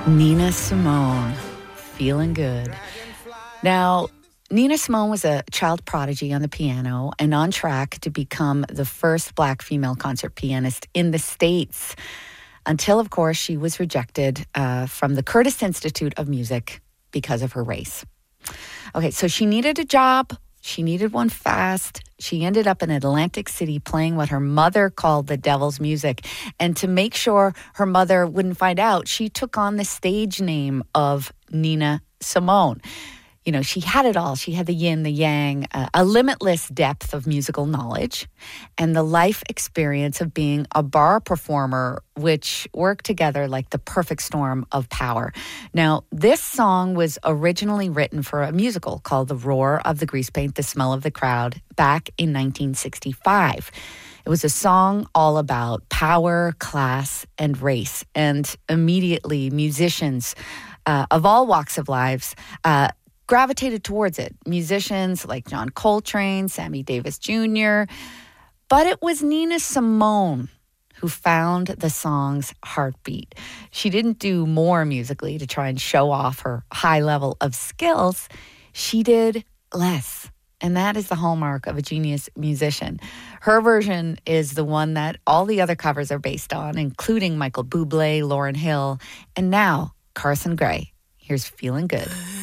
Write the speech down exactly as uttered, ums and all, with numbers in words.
Nina Simone, Feeling Good. Now, Nina Simone was a child prodigy on the piano and on track to become the first Black female concert pianist in the States, until, of course, she was rejected uh, from the Curtis Institute of Music because of her race. Okay, so she needed a job. She needed one fast. She ended up in Atlantic City playing what her mother called the devil's music. And to make sure her mother wouldn't find out, she took on the stage name of Nina Simone. You know, she had it all. She had the yin, the yang, uh, a limitless depth of musical knowledge, and the life experience of being a bar performer, which worked together like the perfect storm of power. Now, this song was originally written for a musical called The Roar of the Grease Paint, The Smell of the Crowd, back in nineteen sixty-five. It was a song all about power, class, and race. And immediately, musicians uh, of all walks of lives uh, gravitated towards it. Musicians like John Coltrane, Sammy Davis Junior But it was Nina Simone who found the song's heartbeat. She didn't do more musically to try and show off her high level of skills. She did less. And that is the hallmark of a genius musician. Her version is the one that all the other covers are based on, including Michael Bublé, Lauryn Hill, and now Carson Gray. Here's Feeling Good.